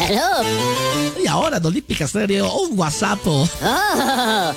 Aló. Y ahora en Olímpica Estéreo, un WhatsApp. Oh.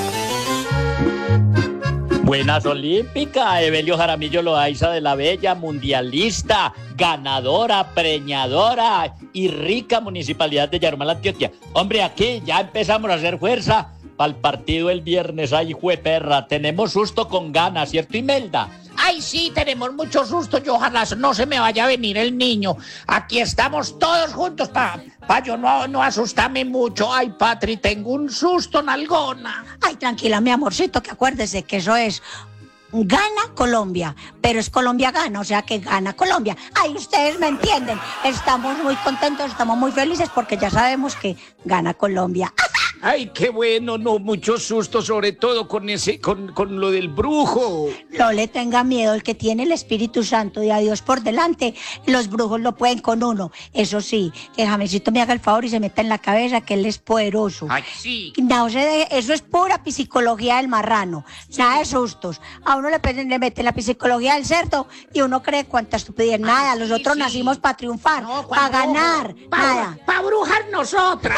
Buenas Olímpica, Evelio Jaramillo Loaiza de la Bella, mundialista, ganadora, preñadora y rica municipalidad de Yarumal, Antioquia. Hombre, aquí ya empezamos a hacer fuerza para el partido el viernes. Ay, jueperra, tenemos susto con ganas, ¿cierto, Imelda? Ay, sí, tenemos mucho susto y ojalá no se me vaya a venir el niño. Aquí estamos todos juntos para yo no asustarme mucho. Ay, Patri, tengo un susto, nalgona. Ay, tranquila, mi amorcito, que acuérdese que eso es gana Colombia, pero es Colombia gana, o sea que gana Colombia. Ay, ustedes me entienden. Estamos muy contentos, estamos muy felices porque ya sabemos que gana Colombia. Ay, qué bueno, no, mucho susto, sobre todo con lo del brujo. No le tenga miedo, el que tiene el Espíritu Santo y a Dios por delante, los brujos lo pueden con uno. Eso sí, que Jamesito me haga el favor y se meta en la cabeza que él es poderoso. Ay, sí. No se deje, eso es pura psicología del marrano, nada de sustos. A uno le mete la psicología del cerdo y uno cree cuánta estupidez. Nada, nosotros nacimos para triunfar, para ganar, nada. Para brujar nosotras.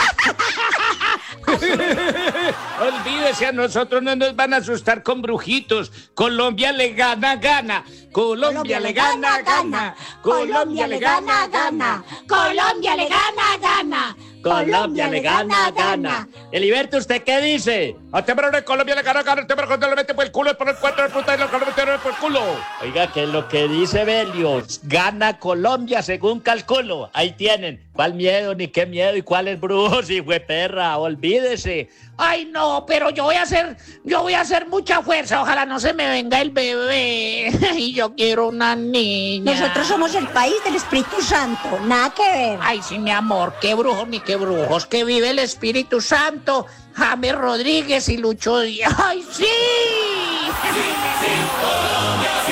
Olvídese, a nosotros no nos van a asustar con brujitos. Colombia le gana, gana. Colombia le gana, gana. Colombia le gana, gana. Colombia le gana, gana. Colombia le gana, gana. Eliberto, ¿usted qué dice? A temprano Colombia le gana, gana. Temprano cuando le mete por el culo es por el 4 de puta y lo que le mete por el culo. Oiga, que lo que dice Belio, gana Colombia según calculo. Ahí tienen. ¿Cuál miedo, ni qué miedo, y cuáles brujos, y fue perra? Olvídese. Ay, no, pero yo voy a hacer mucha fuerza. Ojalá no se me venga el bebé. Y yo quiero una niña. Nosotros somos el país del Espíritu Santo, nada que ver. Ay, sí, mi amor, qué brujos ni qué brujos. Que vive el Espíritu Santo. James Rodríguez y Lucho Díaz. ¡Ay, sí!